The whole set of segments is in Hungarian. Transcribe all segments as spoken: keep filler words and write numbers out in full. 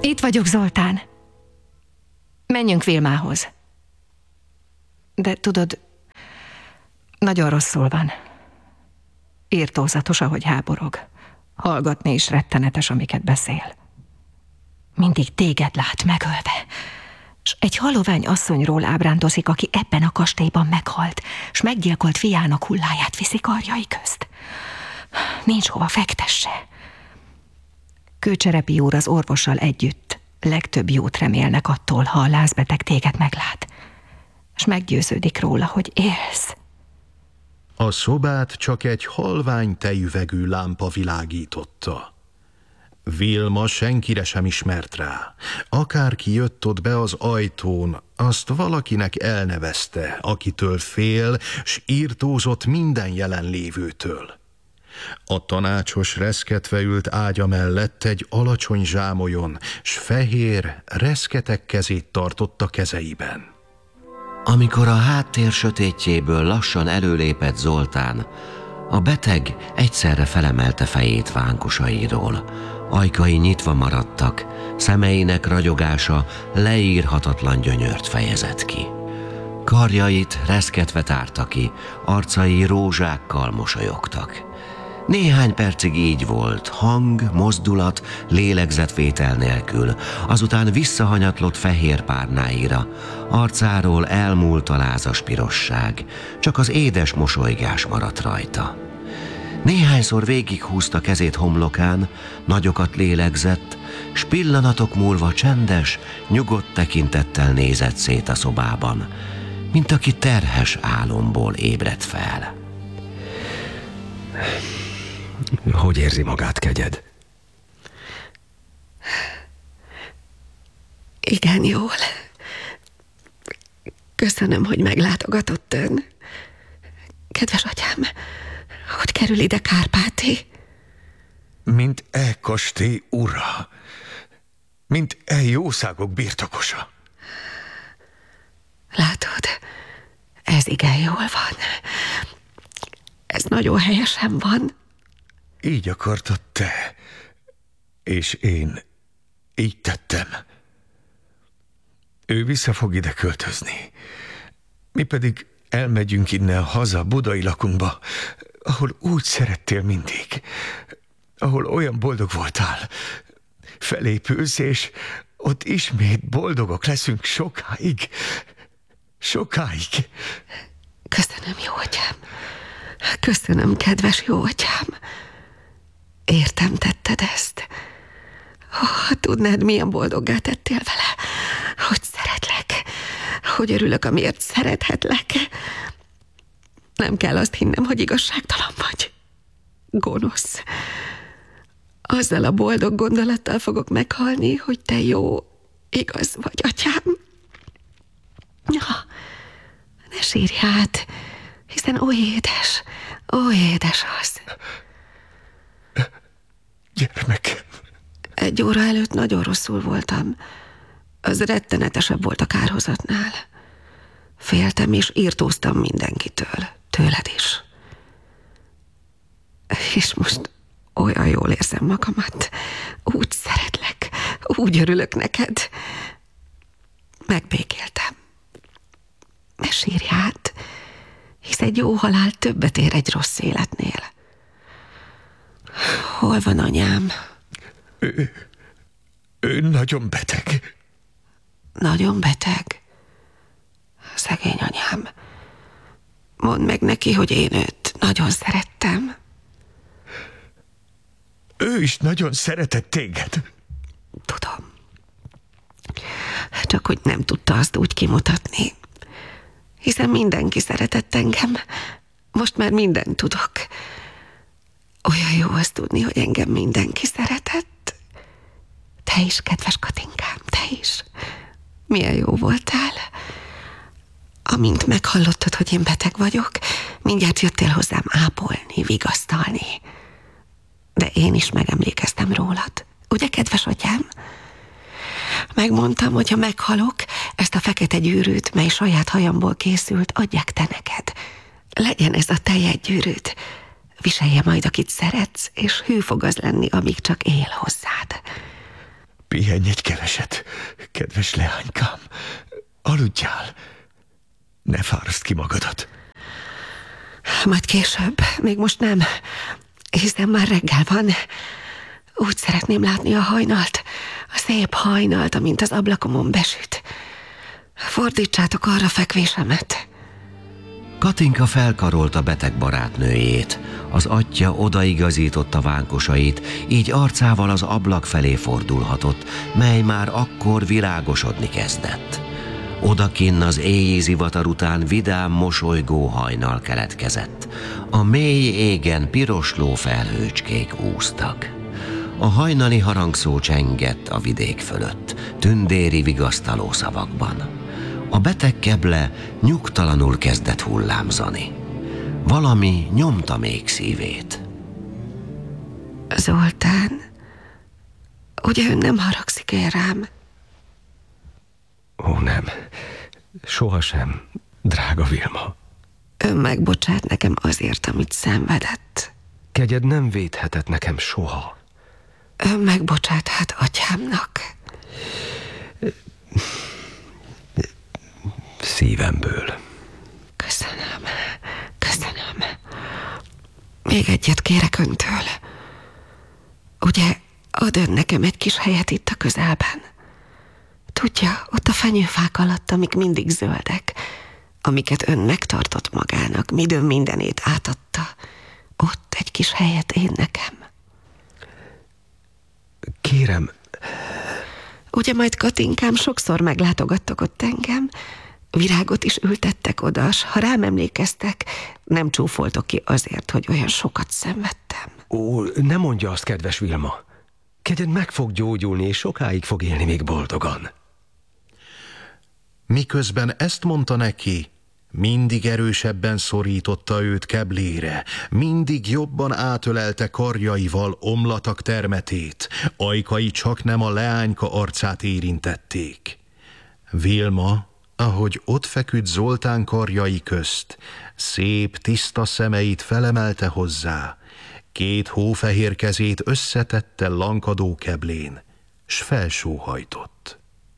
Itt vagyok, Zoltán. Menjünk Vilmához. De tudod, nagyon rosszul van. Irtózatos, ahogy háborog. Hallgatni is rettenetes, amiket beszél. Mindig téged lát megölve. S egy halovány asszonyról ábrándozik, aki ebben a kastélyban meghalt, s meggyilkolt fiának hulláját viszi karjai közt. Nincs hova fektesse. Kőcserepi úr az orvossal együtt legtöbb jót remélnek attól, ha a lázbeteg téged meglát, s meggyőződik róla, hogy élsz. A szobát csak egy halvány tejüvegű lámpa világította. Vilma senkire sem ismert rá. Akárki jött ott be az ajtón, azt valakinek elnevezte, akitől fél, s írtózott minden jelenlévőtől. A tanácsos reszketve ült ágya mellett egy alacsony zsámolyon, s fehér, reszketek kezét tartotta kezeiben. Amikor a háttér sötétjéből lassan előlépett Zoltán, a beteg egyszerre felemelte fejét vánkosairól. Ajkai nyitva maradtak, szemeinek ragyogása leírhatatlan gyönyört fejezett ki. Karjait reszketve tárta ki, arcai rózsákkal mosolyogtak. Néhány percig így volt, hang, mozdulat, lélegzetvétel nélkül, azután visszahanyatlott fehér párnáira, arcáról elmúlt a lázas pirosság, csak az édes mosolygás maradt rajta. Néhányszor végighúzta kezét homlokán, nagyokat lélegzett, s pillanatok múlva csendes, nyugodt tekintettel nézett szét a szobában, mint aki terhes álomból ébredt fel. Hogy érzi magát, kegyed? Igen, jól. Köszönöm, hogy meglátogatott ön. Kedves atyám, hogy kerül ide Kárpáti? Mint e kastély ura, mint e jószágok birtokosa. Látod, ez igen jól van. Ez nagyon helyesen van. Így akartad te, és én így tettem. Ő vissza fog ide költözni. Mi pedig elmegyünk innen haza budai lakunkba, ahol úgy szerettél mindig, ahol olyan boldog voltál. Felépülsz, és ott ismét boldogok leszünk sokáig. Sokáig. Köszönöm, jó atyám. Köszönöm, kedves jó atyám. Értem tetted ezt. Ha tudnád, milyen boldoggá tettél vele, hogy szeretlek, hogy örülök, amiért szerethetlek. Nem kell azt hinnem, hogy igazságtalan vagy. Gonosz. Azzal a boldog gondolattal fogok meghalni, hogy te jó, igaz vagy, atyám. Ja, ne sírj hát, hiszen oly édes, oly édes az. Gyermek. Egy óra előtt nagyon rosszul voltam. Az rettenetesebb volt a kárhozatnál. Féltem és írtóztam mindenkitől, tőled is. És most olyan jól érzem magamat. Úgy szeretlek, úgy örülök neked. Megbékéltem. Ne sírj hát, hisz egy jó halál többet ér egy rossz életnél. Hol van anyám? Ő, ő nagyon beteg. Nagyon beteg? Szegény anyám. Mondd meg neki, hogy én őt nagyon szerettem. Ő is nagyon szeretett téged. Tudom. Csak hogy nem tudta azt úgy kimutatni. Hiszen mindenki szeretett engem. Most már mindent tudok. Olyan jó azt tudni, hogy engem mindenki szeretett. Te is, kedves Katinkám, te is. Milyen jó voltál. Amint meghallottad, hogy én beteg vagyok, mindjárt jöttél hozzám ápolni, vigasztalni. De én is megemlékeztem rólad. Ugye, kedves atyám? Megmondtam, hogy ha meghalok, ezt a fekete gyűrűt, mely saját hajamból készült, adják te neked. Legyen ez a te jegygyűrűd. Viselje majd, akit szeretsz, és hű fog az lenni, amíg csak él hozzád. Pihenj egy keveset, kedves leánykám. Aludjál. Ne fáraszd ki magadat. Majd később, még most nem, hiszen már reggel van. Úgy szeretném látni a hajnalt, a szép hajnalt, amint az ablakomon besüt. Fordítsátok arra fekvésemet. Katinka felkarolta beteg barátnőjét, az atyja odaigazította vánkosait, így arcával az ablak felé fordulhatott, mely már akkor világosodni kezdett. Odakinn az éjjé zivatar után vidám, mosolygó hajnal keletkezett. A mély égen pirosló felhőcskék úsztak. A hajnali harangszó csengett a vidék fölött, tündéri vigasztaló szavakban. A beteg keble nyugtalanul kezdett hullámzani. Valami nyomta még szívét. Zoltán, ugye ön nem haragszik el rám? Ó, nem. Sohasem, drága Vilma. Ön megbocsát nekem azért, amit szenvedett. Kegyed nem védhetett nekem soha. Ön megbocsáthat atyámnak. Szívemből. Köszönöm, köszönöm. Még egyet kérek öntől. Ugye ad ön nekem egy kis helyet itt a közelben? Tudja, ott a fenyőfák alatt, amik mindig zöldek, amiket ön megtartott magának, midőn mindenét átadta. Ott egy kis helyet én nekem. Kérem. Ugye majd Katinkám sokszor meglátogattak ott engem, virágot is ültettek oda, s ha rám emlékeztek, nem csúfoltok ki azért, hogy olyan sokat szenvedtem. Ó, ne mondja azt, kedves Vilma. Kegyed meg fog gyógyulni, és sokáig fog élni még boldogan. Miközben ezt mondta neki, mindig erősebben szorította őt keblére, mindig jobban átölelte karjaival omlatak termetét, ajkai csak nem a leányka arcát érintették. Vilma, ahogy ott feküdt Zoltán karjai közt, szép, tiszta szemeit felemelte hozzá, két hófehér kezét összetette lankadó keblén, s felsóhajtott.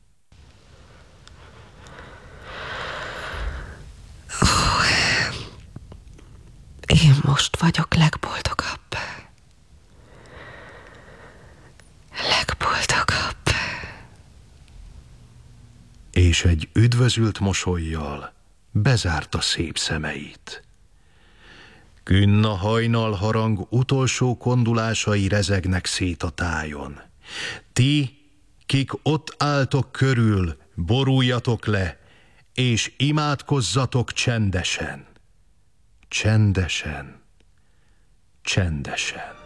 Én most vagyok legboldogabb. Legboldogabb. És egy üdvözült mosollyal bezárta szép szemeit. Künna hajnal harang utolsó kondulásai rezegnek szét a tájon. Ti, kik ott álltok körül, boruljatok le, és imádkozzatok csendesen. Csendesen, csendesen.